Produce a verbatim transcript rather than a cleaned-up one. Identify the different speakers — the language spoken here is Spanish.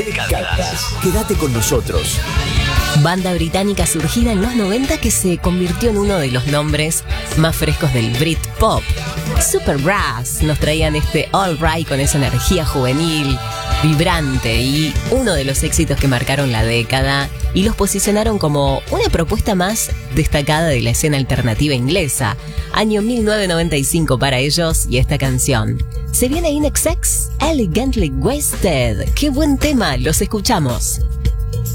Speaker 1: Décadas. Quédate con nosotros.
Speaker 2: Banda británica surgida en los noventa que se convirtió en uno de los nombres más frescos del Britpop. Superbrass nos traían este All Right con esa energía juvenil, vibrante y uno de los éxitos que marcaron la década y los posicionaron como una propuesta más destacada de la escena alternativa inglesa. Año mil novecientos noventa y cinco para ellos y esta canción. Se viene In Excess, Elegantly Wasted. ¡Qué buen tema! Los escuchamos.